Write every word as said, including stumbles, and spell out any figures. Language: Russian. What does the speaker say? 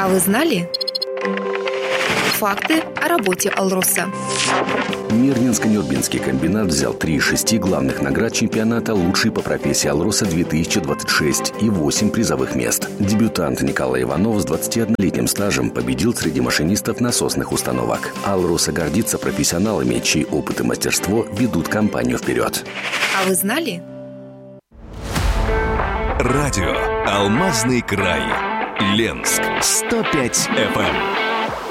А вы знали? Факты о работе «Алроса». Мирнинско-Нюрбинский комбинат взял три из шести главных наград чемпионата «Лучший по профессии «Алроса-две тысячи двадцать шесть» и восемь призовых мест. Дебютант Николай Иванов с двадцатиоднолетним стажем победил среди машинистов насосных установок. «Алроса» гордится профессионалами, чей опыт и мастерство ведут компанию вперед. А вы знали? Радио «Алмазный край». Ленск. сто пять эф эм.